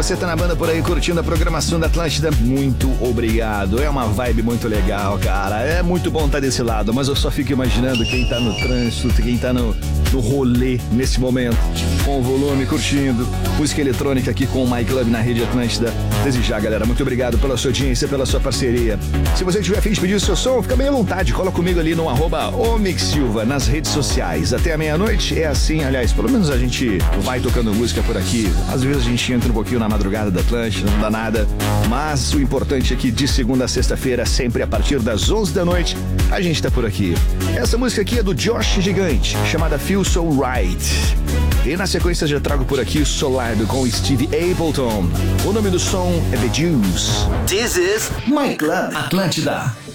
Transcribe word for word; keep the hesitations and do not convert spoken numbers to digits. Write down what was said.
você tá na banda por aí curtindo a programação da Atlântida, muito obrigado. É uma vibe muito legal, cara. É muito bom estar desse lado, mas eu só fico imaginando quem tá no trânsito, quem tá no, no rolê nesse momento, com o volume, curtindo música eletrônica aqui com o My Club na Rede Atlântida. Desejar, galera, muito obrigado pela sua audiência, pela sua parceria. Se você tiver a fim de pedir o seu som, fica bem à vontade, cola comigo ali no arroba Omix Silva nas redes sociais. Até a meia-noite é assim, aliás, pelo menos a gente vai tocando música por aqui. Às vezes a gente entra um pouquinho na madrugada da Atlântida, não dá nada, mas o importante é que de segunda a sexta-feira, sempre a partir das onze da noite, a gente tá por aqui. Essa música aqui é do Josh Gigante, chamada Feel So Right. E na sequência já trago por aqui o Solardo com Steve Appleton. O nome do som é The Juice. This is My Club Atlântida.